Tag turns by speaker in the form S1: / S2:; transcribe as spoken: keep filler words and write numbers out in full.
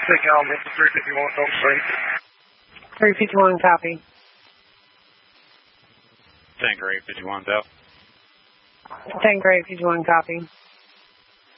S1: Take Alabama, three fifty-one, don't say.
S2: three fifty-one, copy.
S3: Tanker eight fifty-one's out.
S2: Tanker eight fifty-one, copy.